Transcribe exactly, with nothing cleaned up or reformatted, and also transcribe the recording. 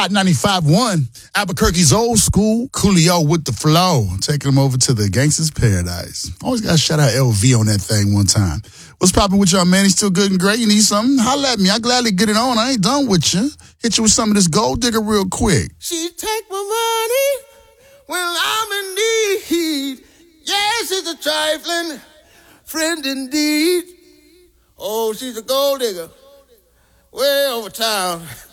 Hot ninety-five point one, Albuquerque's old school, Coolio with the flow, taking them over to the gangster's paradise. Always got to shout out L V on that thing one time. What's popping with y'all, man? He's still good and great. You need something? Holla at me. I gladly get it on. I ain't done with you. Hit you with some of this gold digger real quick. She take my money when I'm in need. Yes, she's a trifling friend indeed. Oh, she's a gold digger way over town.